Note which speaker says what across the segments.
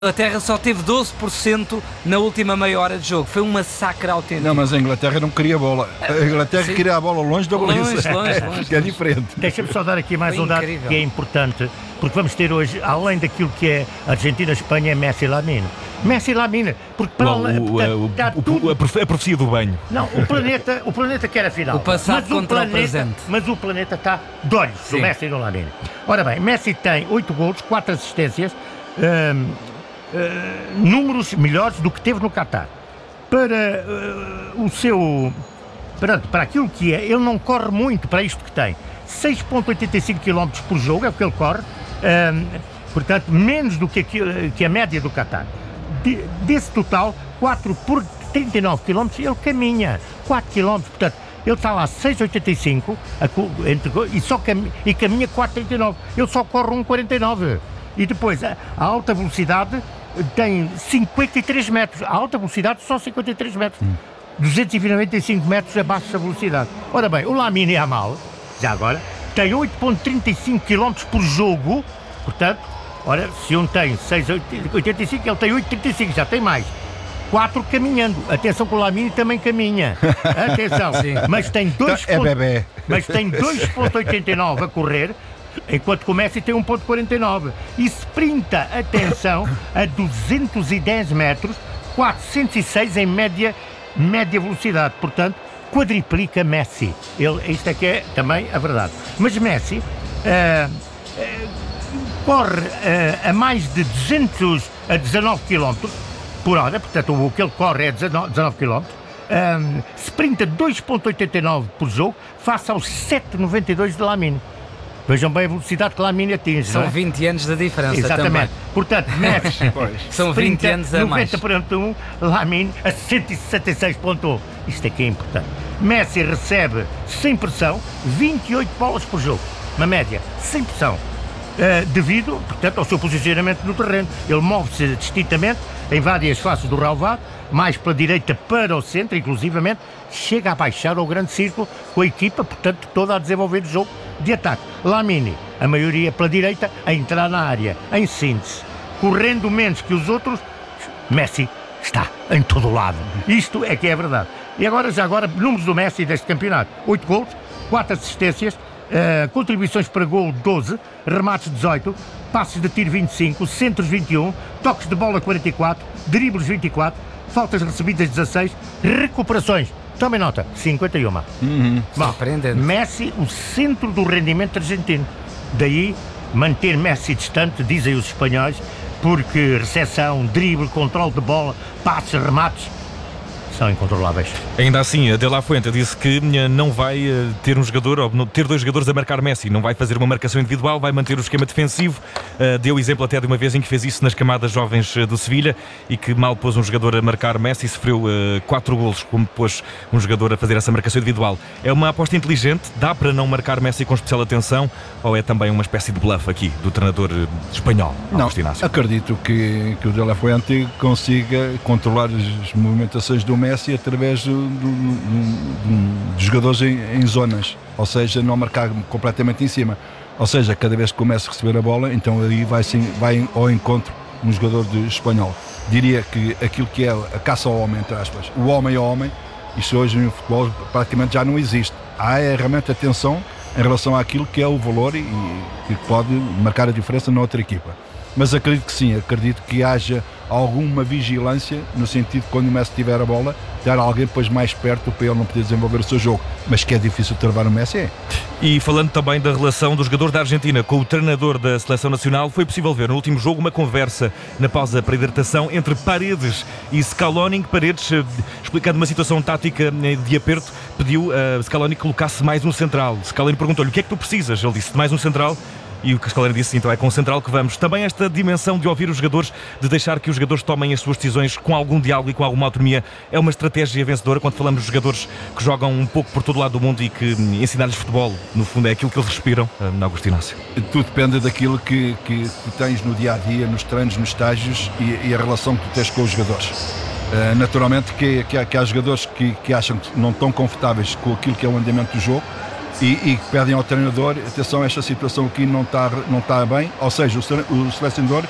Speaker 1: A Inglaterra só teve 12% na última meia hora de jogo. Foi um massacre autêntico.
Speaker 2: Não, mas a Inglaterra não queria a bola. A Inglaterra
Speaker 1: Sim.
Speaker 2: queria a bola longe da baliza.
Speaker 1: Longe.
Speaker 2: Que é diferente.
Speaker 3: Deixa-me só dar aqui mais um dado
Speaker 1: incrível.
Speaker 3: que é importante, porque vamos ter hoje, além daquilo que é Argentina-Espanha, é Messi e Lamine. Messi e Lamine, porque para
Speaker 4: A profecia do banho.
Speaker 3: Não, o planeta quer a final.
Speaker 1: O passado
Speaker 3: Mas
Speaker 1: contra o presente.
Speaker 3: Mas o planeta está de olhos do
Speaker 1: Sim.
Speaker 3: Messi e do Lamine. Ora bem, Messi tem 8 golos, 4 assistências, números melhores do que teve no Qatar. Para o seu... Para aquilo que é, ele não corre muito para isto que tem. 6,85 km por jogo é o que ele corre, portanto, menos do que a média do Qatar. Desse total, 4 por 39 km ele caminha. 4 km, portanto, ele está lá 6,85 e caminha 4,39. Ele só corre 1,49. E depois, a alta velocidade tem 53 metros. A alta velocidade só 53 metros. 295 metros abaixo da velocidade. Ora bem, o Lamine Yamal, já agora, tem 8,35 km por jogo. Portanto, ora, se um tem 6,85, ele tem 8,35, já tem mais. 4 caminhando. Atenção que o Lamine também caminha. Atenção. Mas tem 2
Speaker 2: É bebê.
Speaker 3: Mas tem 2,89 a correr, enquanto que o Messi tem 1,49. E sprinta, atenção, a 210 metros, 406 em média velocidade. Portanto, quadriplica Messi. Isto é que é também a verdade. Mas Messi corre a mais de 19 km por hora, portanto o que ele corre é 19 km, sprinta 2,89 por jogo, face aos 7,92 de Lamine. Vejam bem a velocidade que Lamine atinge.
Speaker 1: São 20 anos de diferença.
Speaker 3: Exatamente.
Speaker 1: Também.
Speaker 3: Portanto, Messi
Speaker 1: São 20 anos a mais.
Speaker 3: 90,1, Lamine a 166,1. Isto é que é importante. Messi recebe, sem pressão, 28 bolas por jogo. Uma média, sem pressão. Devido, portanto, ao seu posicionamento no terreno. Ele move-se distintamente em várias faces do relvado, mais pela direita para o centro, inclusivamente, chega a baixar ao grande círculo com a equipa, portanto, toda a desenvolver o jogo de ataque. Lamine, a maioria pela direita, a entrar na área, em síntese, correndo menos que os outros. Messi está em todo o lado. Isto é que é verdade. E agora, números do Messi deste campeonato: 8 golos, 4 assistências, contribuições para gol 12, remates 18, passes de tiro 25, centros 21, toques de bola 44, dribles 24, faltas recebidas 16, recuperações, tomem nota, 51.
Speaker 1: Surpreendente.
Speaker 3: Messi, o centro do rendimento argentino. Daí manter Messi distante, dizem os espanhóis, porque recepção, drible, controle de bola, passes, remates são incontroláveis.
Speaker 4: Ainda assim, a De La Fuente disse que não vai ter um jogador, ou ter dois jogadores a marcar Messi, não vai fazer uma marcação individual, vai manter o esquema defensivo. Deu exemplo até de uma vez em que fez isso nas camadas jovens do Sevilha e que mal pôs um jogador a marcar Messi, sofreu 4 golos, como pôs um jogador a fazer essa marcação individual. É uma aposta inteligente? Dá para não marcar Messi com especial atenção? Ou é também uma espécie de bluff aqui do treinador espanhol?
Speaker 2: Não, acredito que o De La Fuente consiga controlar as movimentações do Messi através de jogadores em zonas, ou seja, não marcar completamente em cima, ou seja, cada vez que começa a receber a bola, então aí vai ao encontro um jogador espanhol. Diria que aquilo que é a caça ao homem, entre aspas, o homem ao homem, isso hoje no futebol praticamente já não existe. Há realmente atenção em relação àquilo que é o valor e que pode marcar a diferença na outra equipa. Mas acredito que sim, acredito que haja alguma vigilância no sentido de quando o Messi tiver a bola, ter alguém depois mais perto para ele não poder desenvolver o seu jogo. Mas que é difícil travar o Messi, é.
Speaker 4: E falando também da relação dos jogadores da Argentina com o treinador da Seleção Nacional, foi possível ver no último jogo uma conversa na pausa para hidratação entre Paredes e Scaloni. Paredes, explicando uma situação tática de aperto, pediu a Scaloni que colocasse mais um central. Scaloni perguntou-lhe: o que é que tu precisas? Ele disse: mais um central. E o que a Scaloni disse: então é com o central que vamos. Também esta dimensão de ouvir os jogadores, de deixar que os jogadores tomem as suas decisões com algum diálogo e com alguma autonomia, é uma estratégia vencedora quando falamos de jogadores que jogam um pouco por todo o lado do mundo e que ensinar-lhes futebol, no fundo, é aquilo que eles respiram, na Augusto Inácio.
Speaker 2: Tudo depende daquilo que tu tens no dia-a-dia, nos treinos, nos estágios e a relação que tu tens com os jogadores. Naturalmente que há jogadores que acham que não estão confortáveis com aquilo que é o andamento do jogo, e pedem ao treinador: atenção, esta situação aqui não está bem, ou seja, o selecionador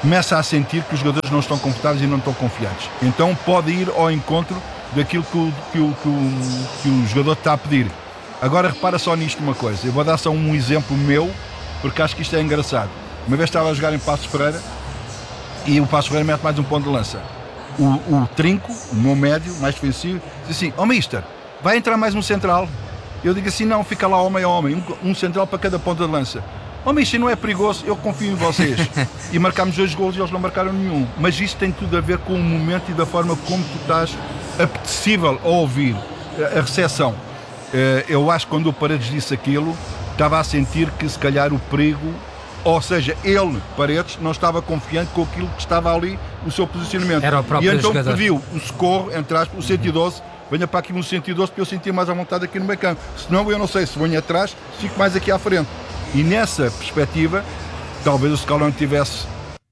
Speaker 2: começa a sentir que os jogadores não estão confortáveis e não estão confiantes. Então pode ir ao encontro daquilo que o jogador está a pedir. Agora repara só nisto uma coisa, eu vou dar só um exemplo meu, porque acho que isto é engraçado. Uma vez estava a jogar em Passos Ferreira e o Passos Ferreira mete mais um ponto de lança. O Trinco, o meu médio, mais defensivo, diz assim: mister, vai entrar mais um central? Eu digo assim: não, fica lá homem a homem, um central para cada ponta de lança. Mister, não é perigoso, eu confio em vocês. E marcámos 2 golos e eles não marcaram nenhum. Mas isto tem tudo a ver com o momento e da forma como tu estás apetecível a ouvir a recepção. Eu acho que quando o Paredes disse aquilo, estava a sentir que se calhar o perigo, ou seja, ele, Paredes, não estava confiante com aquilo que estava ali, o seu posicionamento.
Speaker 1: Era o próprio
Speaker 2: e então
Speaker 1: jogador.
Speaker 2: pediu o socorro, entre aspas, o 112, venha para aqui no 112 para eu sentir mais à vontade aqui no meio campo. Senão eu não sei se venho atrás, fico mais aqui à frente. E nessa perspectiva, talvez o Scaloni tivesse...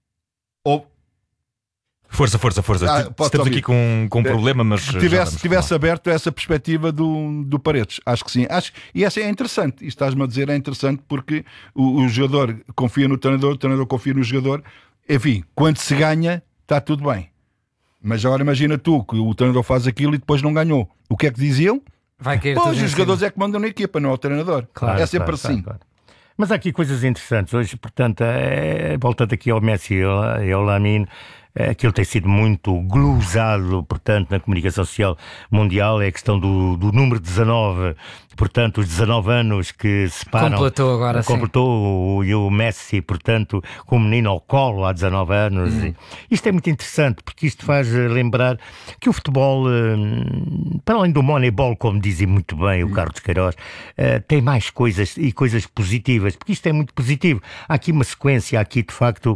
Speaker 4: Força. Estamos aqui com um problema, mas
Speaker 2: tivesse aberto essa perspectiva do Paredes. Acho que sim. E essa é interessante. Isto estás-me a dizer é interessante porque o jogador confia no treinador, o treinador confia no jogador. Enfim, quando se ganha, está tudo bem. Mas agora imagina tu que o treinador faz aquilo e depois não ganhou. O que é que diziam?
Speaker 1: Vai cair
Speaker 2: Pois, os jogadores é que mandam na equipa, não é o treinador.
Speaker 3: Claro,
Speaker 2: é sempre
Speaker 3: claro,
Speaker 2: assim.
Speaker 3: claro. Mas há aqui coisas interessantes. Hoje, portanto, voltando aqui ao Messi e ao Lamine, aquilo tem sido muito glosado, portanto, na comunicação social mundial, é a questão do número 19, portanto, os 19 anos que separam...
Speaker 1: Completou agora,
Speaker 3: completou e o Messi, portanto, com o menino ao colo há 19 anos. Isto é muito interessante, porque isto faz lembrar que o futebol, para além do Moneyball, como dizem muito bem o Carlos Queiroz, tem mais coisas e coisas positivas, porque isto é muito positivo. Há aqui uma sequência, há aqui, de facto,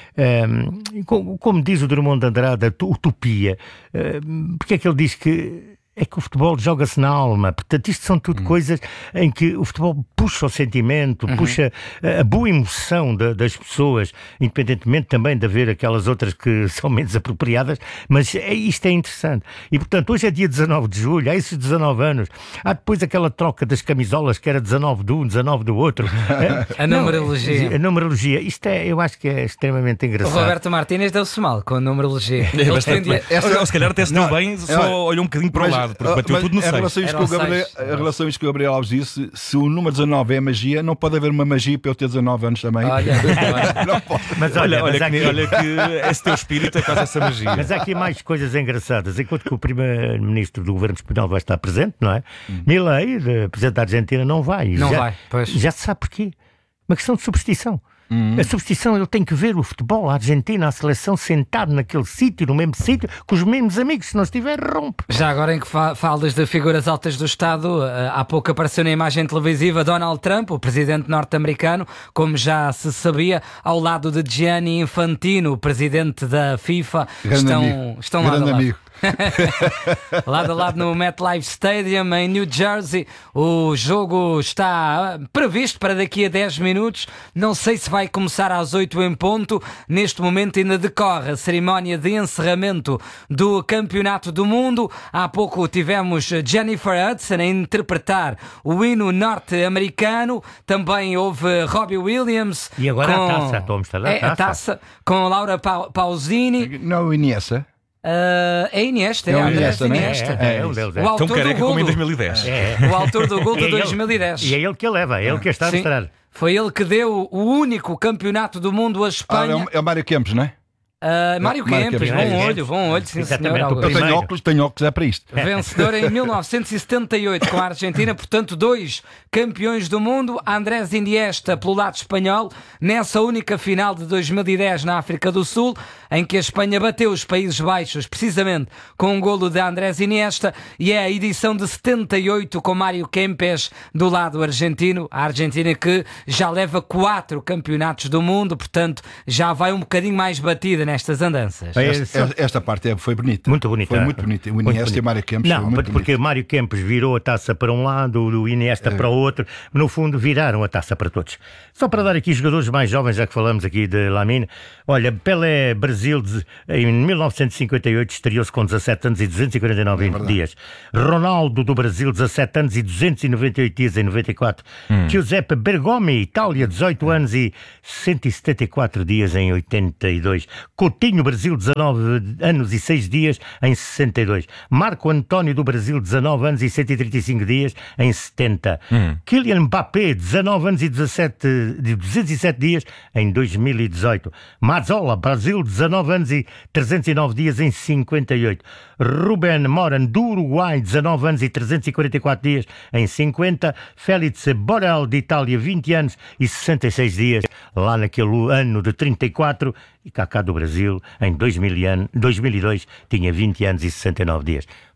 Speaker 3: como diz o Drummond de Andrade, a utopia. Porque é que ele diz que o futebol joga-se na alma? Portanto, isto são tudo coisas em que o futebol puxa o sentimento, puxa a boa emoção das pessoas, independentemente também de haver aquelas outras que são menos apropriadas, mas isto é interessante. E, portanto, hoje é dia 19 de julho, há esses 19 anos, há depois aquela troca das camisolas que era 19 de um, 19 do outro.
Speaker 1: A numerologia.
Speaker 3: A numerologia. Isto eu acho que é extremamente engraçado.
Speaker 1: O Roberto Martínez deu-se mal com a numerologia.
Speaker 4: Ou se calhar até se deu bem, só olhou um bocadinho para o lado. Porque bateu tudo no 6.
Speaker 2: Em relação a isto que o Gabriel Alves disse, se o número 19 é magia, não pode haver uma magia para eu ter 19 anos também.
Speaker 1: Olha,
Speaker 2: não pode.
Speaker 3: Mas
Speaker 4: olha que esse teu espírito é quase essa magia.
Speaker 3: Mas há aqui mais coisas engraçadas. Enquanto que o primeiro-ministro do governo espanhol vai estar presente, não é? Milei, presidente da Argentina, não vai.
Speaker 1: Não vai, pois.
Speaker 3: Já se sabe porquê. Uma questão de superstição. A superstição, ele tem que ver o futebol, a Argentina, a seleção, sentado naquele sítio, no mesmo sítio, com os mesmos amigos. Se não estiver, rompe.
Speaker 1: Já agora em que falas de figuras altas do Estado, há pouco apareceu na imagem televisiva Donald Trump, o presidente norte-americano, como já se sabia, ao lado de Gianni Infantino, o presidente da FIFA. Estão lado a lado. Lado a lado no MetLife Stadium em New Jersey. O jogo está previsto para daqui a 10 minutos. Não sei se vai começar às 8 em ponto. Neste momento ainda decorre a cerimónia de encerramento do Campeonato do Mundo. Há pouco tivemos Jennifer Hudson a interpretar o hino norte-americano. Também houve Robbie Williams.
Speaker 3: E agora a taça, estou a mostrar
Speaker 1: a taça com Laura Pausini.
Speaker 2: Não, Iniesta.
Speaker 1: É Iniesta, é Andrés Iniesta.
Speaker 3: É um deles.
Speaker 4: Tão careca como em 2010.
Speaker 1: O autor do gol de 2010.
Speaker 3: E é ele que a leva, é ele que a está a mostrar.
Speaker 1: Foi ele que deu o único campeonato do mundo à Espanha.
Speaker 2: É o Mário Kempes, não é?
Speaker 1: Mário Kempes, bom olho, sim senhor.
Speaker 2: Eu tenho óculos é para isto.
Speaker 1: Vencedor em 1978 com a Argentina, portanto 2 campeões do mundo. Andrés Iniesta pelo lado espanhol, nessa única final de 2010 na África do Sul, em que a Espanha bateu os Países Baixos, precisamente com um golo de Andrés Iniesta, e é a edição de 78 com Mário Kempes do lado argentino. A Argentina que já leva 4 campeonatos do mundo, portanto já vai um bocadinho mais batida nestas andanças.
Speaker 2: Esta parte foi bonita.
Speaker 3: Muito bonita.
Speaker 2: Foi muito bonita. O Iniesta e Mário Kempes.
Speaker 3: Não, porque Mário Kempes virou a taça para um lado, o Iniesta para o outro. No fundo, viraram a taça para todos. Só para dar aqui jogadores mais jovens, já que falamos aqui de Lamine. Olha, Pelé, Brasil, em 1958, estreou-se com 17 anos e 249 dias. Ronaldo, do Brasil, 17 anos e 298 dias em 94. Giuseppe Bergomi, Itália, 18 anos e 174 dias em 82. Coutinho, Brasil, 19 anos e 6 dias em 62. Marco António, do Brasil, 19 anos e 135 dias em 70. Kylian Mbappé, 19 anos e 207 dias em 2018. Mazzola, Brasil, 19 anos e 309 dias em 58. Ruben Moran, do Uruguai, 19 anos e 344 dias em 50. Félix Borel, de Itália, 20 anos e 66 dias lá naquele ano de 34. E Kaká, do Brasil, em 2002, tinha 20 anos e 69 dias.